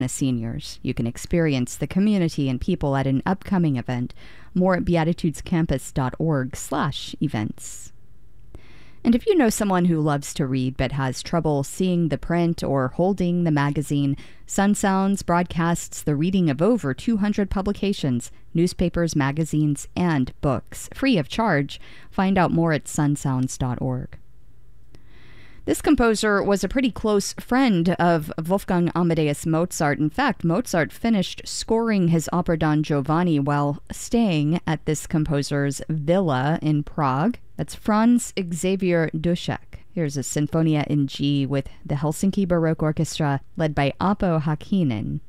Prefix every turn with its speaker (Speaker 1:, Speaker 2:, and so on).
Speaker 1: famous seniors. You can experience the community and people at an upcoming event. More at beatitudescampus.org/events. And if you know someone who loves to read but has trouble seeing the print or holding the magazine, Sun Sounds broadcasts the reading of over 200 publications, newspapers, magazines, and books, free of charge. Find out more at sunsounds.org. This composer was a pretty close friend of Wolfgang Amadeus Mozart. In fact, Mozart finished scoring his opera Don Giovanni while staying at this composer's villa in Prague. That's Franz Xavier Dušek. Here's a Sinfonia in G with the Helsinki Baroque Orchestra, led by Aapo Häkkinen.